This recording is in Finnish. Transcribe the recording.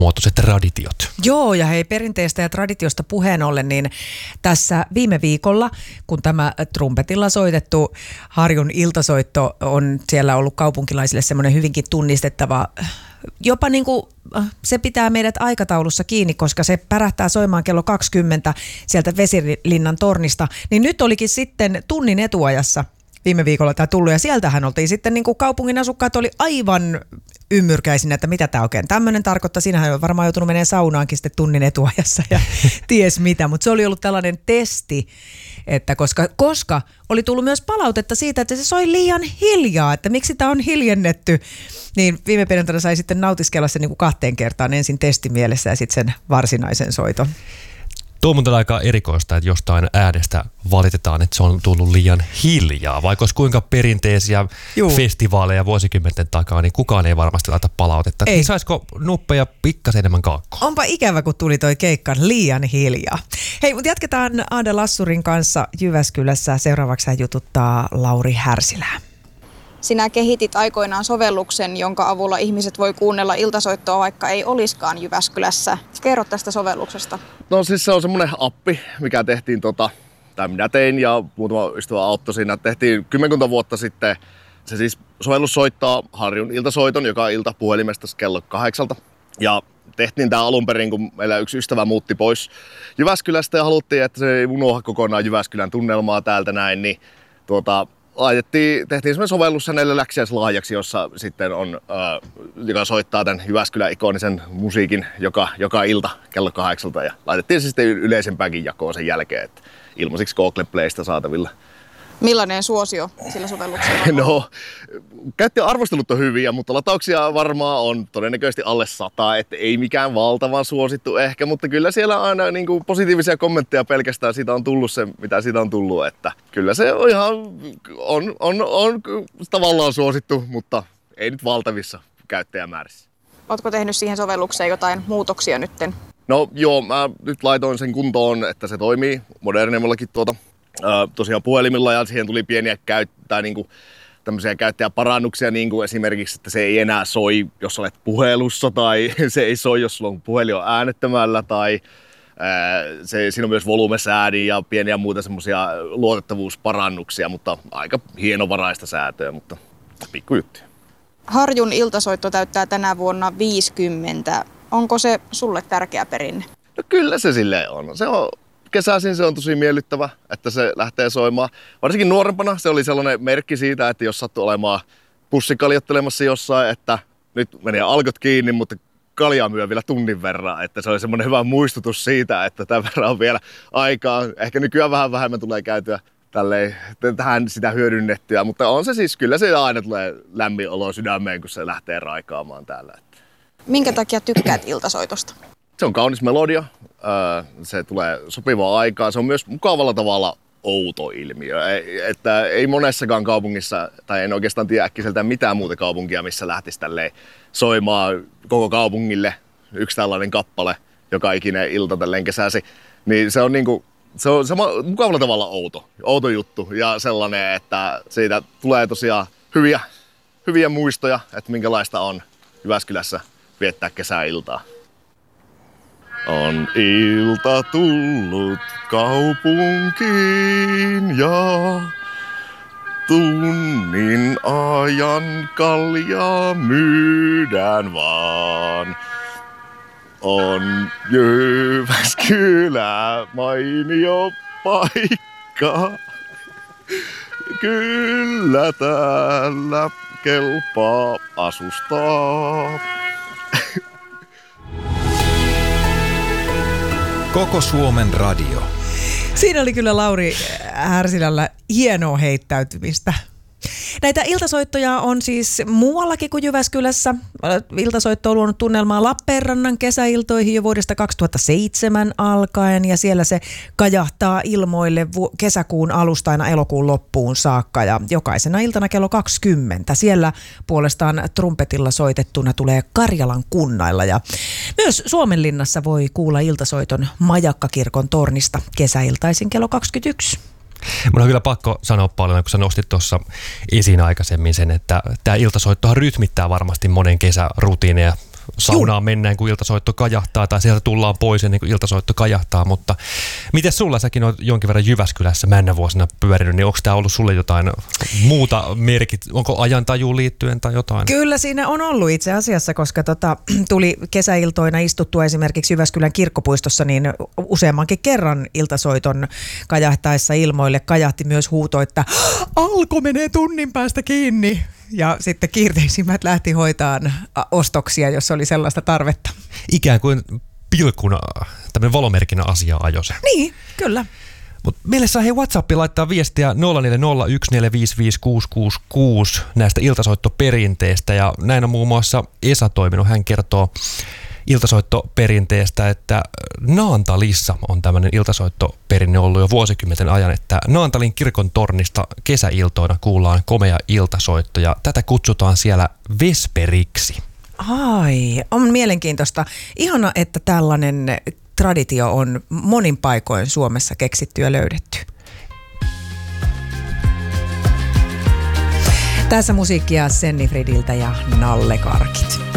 muotoiset traditiot. Joo, ja hei, perinteestä ja traditiosta puheen ollen, niin tässä viime viikolla, kun tämä trumpetilla soitettu Harjun iltasoitto on siellä ollut kaupunkilaisille semmoinen hyvinkin tunnistettava, jopa niin kuin se pitää meidät aikataulussa kiinni, koska se pärähtää soimaan kello 20 sieltä Vesilinnan tornista, niin nyt olikin sitten tunnin etuajassa viime viikolla tämä tullut, ja sieltähän oltiin sitten niin kuin kaupungin asukkaat oli aivan ymmyrkäisinä, että mitä tämä oikein tämmöinen tarkoittaa. Siinähän on varmaan joutunut menemään saunaankin sitten tunnin etuajassa ja ties mitä, mutta se oli ollut tällainen testi, että koska oli tullut myös palautetta siitä, että se soi liian hiljaa, että miksi tämä on hiljennetty, niin viime perjantaina sai sitten nautiskella sen niin kuin 2 kertaan, ensin testimielessä ja sitten sen varsinaisen soiton. Tuo on muuten aika erikoista, että jostain äänestä valitetaan, että se on tullut liian hiljaa. Vaikka olisi kuinka perinteisiä festivaaleja vuosikymmenten takaa, niin kukaan ei varmasti laita palautetta. Niin saisiko nuppeja pikkasen enemmän kaakkoa? Onpa ikävä, kun tuli toi keikka liian hiljaa. Hei, mutta jatketaan Aada Lassurin kanssa Jyväskylässä. Seuraavaksi hän jututtaa Lauri Härsilää. Sinä kehitit aikoinaan sovelluksen, jonka avulla ihmiset voi kuunnella iltasoittoa, vaikka ei olisikaan Jyväskylässä. Kerro tästä sovelluksesta. No siis se on semmoinen appi, mikä tehtiin tai minä tein ja muutama ystävä auttoi siinä. Tehtiin 10 vuotta sitten. Se siis sovellus soittaa Harjun iltasoiton joka ilta puhelimesta kello 8. Ja tehtiin tämä alun perin, kun meillä yksi ystävä muutti pois Jyväskylästä ja haluttiin, että se ei unohda kokonaan Jyväskylän tunnelmaa täältä näin, niin tehtiin semmoinen sovellus hänelle läksiäislahjaksi, jossa sitten on, joka soittaa tämän Jyväskylän ikonisen musiikin joka ilta kello 8. Ja laitettiin se sitten yleisempäänkin jakoon sen jälkeen, että ilmaisiksi Google Playsta saatavilla. Millainen suosio sillä sovelluksella on? No, käyttäjän arvostelut on hyviä, mutta latauksia varmaan on todennäköisesti alle 100, että ei mikään valtavan suosittu ehkä, mutta kyllä siellä aina niin kuin positiivisia kommentteja pelkästään siitä on tullut se, mitä siitä on tullut, että kyllä se on ihan, on tavallaan suosittu, mutta ei nyt valtavissa käyttäjämäärissä. Ootko tehnyt siihen sovellukseen jotain muutoksia nytten? No joo, mä nyt laitoin sen kuntoon, että se toimii modernemmallakin tosiaan puhelimilla ja siihen tuli pieniä tämmöisiä käyttäjäparannuksia, niin kuin esimerkiksi, että se ei enää soi, jos olet puhelussa tai se ei soi, jos sulla on puhelin on äänettömällä tai siinä on myös volumesäädin ja pieniä muuta semmoisia luotettavuusparannuksia, mutta aika hienovaraista säätöä, mutta pikkujuttuja. Harjun iltasoitto täyttää tänä vuonna 50. Onko se sulle tärkeä perinne? No kyllä se silleen on. Se on kesäisin se on tosi miellyttävä, että se lähtee soimaan. Varsinkin nuorempana se oli sellainen merkki siitä, että jos sattui olemaan pussikaljottelemassa jossain, että nyt menee alkot kiinni, mutta kaljaa myö vielä tunnin verran. Että se oli semmoinen hyvä muistutus siitä, että tämän verran on vielä aikaa. Ehkä nykyään vähän vähemmän tulee käytyä tähän sitä hyödynnettyä, mutta on se siis, kyllä se aina tulee lämmin olo sydämeen, kun se lähtee raikaamaan täällä. Minkä takia tykkäät iltasoitosta? Se on kaunis melodia, se tulee sopivaa aikaa, se on myös mukavalla tavalla outo ilmiö. Että ei monessakaan kaupungissa, tai en oikeastaan tiedä äkkiseltään mitään muuta kaupunkia, missä lähtisi tälleen soimaan koko kaupungille yksi tällainen kappale joka ikinen ilta tälleen kesäsi. Niin se on niinku, se on mukavalla tavalla outo juttu ja sellainen, että siitä tulee tosiaan hyviä muistoja, että minkälaista on Jyväskylässä viettää kesäiltaa. On ilta tullut kaupunkiin ja tunnin ajan kaljaa myydään vaan. On Jyväskylä mainio paikka, kyllä täällä kelpaa asustaa. Koko Suomen radio. Siinä oli kyllä Lauri Härsilällä hienoa heittäytymistä. Näitä iltasoittoja on siis muuallakin kuin Jyväskylässä. Iltasoitto on luonut tunnelmaa Lappeenrannan kesäiltoihin jo vuodesta 2007 alkaen ja siellä se kajahtaa ilmoille kesäkuun alusta aina elokuun loppuun saakka ja jokaisena iltana kello 20. Siellä puolestaan trumpetilla soitettuna tulee Karjalan kunnailla ja myös Suomenlinnassa voi kuulla iltasoiton Majakkakirkon tornista kesäiltaisin kello 21. Mun on kyllä pakko sanoa paljon, kun sä nostit tuossa esiin aikaisemmin sen, että tämä iltasoittohan rytmittää varmasti monen kesärutiineja saunaan mennään, kun iltasoitto kajahtaa, tai sieltä tullaan pois ennen kuin iltasoitto kajahtaa, mutta miten sulla, säkin olet jonkin verran Jyväskylässä männävuosina pyörinyt, niin onko tämä ollut sulle jotain muuta merkit, onko ajantajuun liittyen tai jotain? Kyllä siinä on ollut itse asiassa, koska tuli kesäiltoina istuttua esimerkiksi Jyväskylän kirkkopuistossa, niin useammankin kerran iltasoiton kajahtaessa ilmoille kajahti myös huuto, että Alko menee tunnin päästä kiinni. Ja sitten kiireisimmät lähti hoitaan ostoksia, jos oli sellaista tarvetta. Ikään kuin pilkuna, tämmöinen valomerkinä asia ajoi se. Niin, kyllä. Mutta meille saa WhatsAppiin laittaa viestiä 0401455666 näistä iltasoittoperinteistä. Ja näin on muun muassa Esa toiminut. Hän kertoo iltasoittoperinteestä, että Naantalissa on tämmöinen iltasoittoperinne ollut jo vuosikymmenten ajan, että Naantalin kirkon tornista kesäiltoina kuullaan komea iltasoitto ja tätä kutsutaan siellä vesperiksi. Ai, on mielenkiintoista. Ihana, että tällainen traditio on monin paikoin Suomessa keksitty ja löydetty. Tässä musiikkia Senni Fridiltä ja Nalle Karkit.